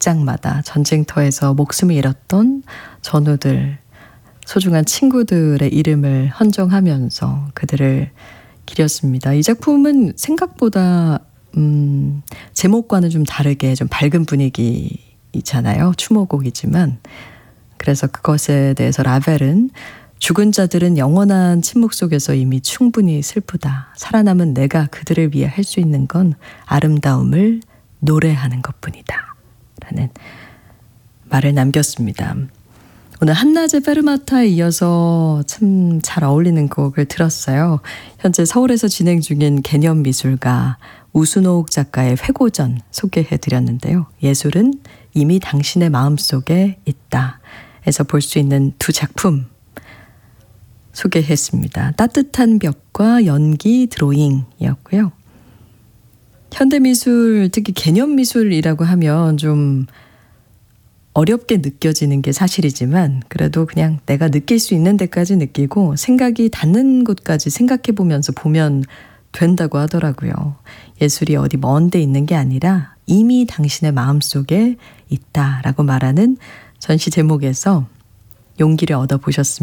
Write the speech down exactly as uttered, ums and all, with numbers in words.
극장마다 전쟁터에서 목숨을 잃었던 전우들, 소중한 친구들의 이름을 헌정하면서 그들을 기렸습니다. 이 작품은 생각보다 음, 제목과는 좀 다르게 좀 밝은 분위기잖아요. 추모곡이지만. 그래서 그것에 대해서 라벨은 죽은 자들은 영원한 침묵 속에서 이미 충분히 슬프다. 살아남은 내가 그들을 위해 할 수 있는 건 아름다움을 노래하는 것뿐이다. 라는 말을 남겼습니다. 오늘 한낮의 페르마타에 이어서 참 잘 어울리는 곡을 들었어요. 현재 서울에서 진행 중인 개념미술가 우순옥 작가의 회고전 소개해드렸는데요. 예술은 이미 당신의 마음속에 있다. 에서 볼 수 있는 두 작품 소개했습니다. 따뜻한 벽과 연기 드로잉이었고요. 현대미술, 특히 개념미술이라고 하면 좀 어렵게 느껴지는 게 사실이지만 그래도 그냥 내가 느낄 수 있는 데까지 느끼고 생각이 닿는 곳까지 생각해 보면서 보면 된다고 하더라고요. 예술이 어디 먼 데 있는 게 아니라 이미 당신의 마음속에 있다라고 말하는 전시 제목에서 용기를 얻어보셨습니다.